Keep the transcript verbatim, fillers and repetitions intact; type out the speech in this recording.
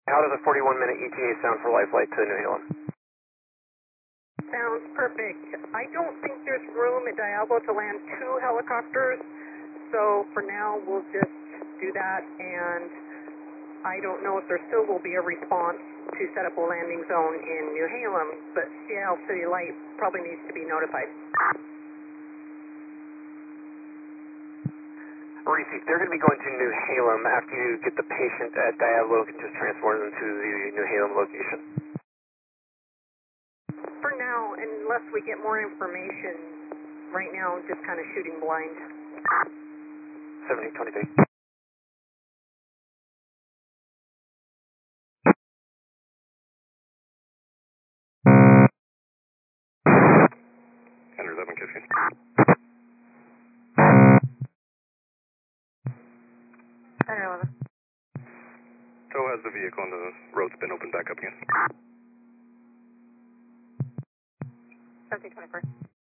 How does a forty-one minute E T A sound for live flight to New Haven? Sounds perfect. I don't think there's room at Diablo to land two helicopters, so for now we'll just do that, and I don't know if there still will be a response to set up a landing zone in New Haven, but Seattle City Light probably needs to be notified. Reese, they're going to be going to New Haven after you get the patient at Diablo and just transport them to the New Haven location. For now, unless we get more information, right now just kind of shooting blind. seventy twenty-three. Enter eleven Kitchen. Enter eleven. So has the vehicle and the road's been opened back up again? seventy twenty-four.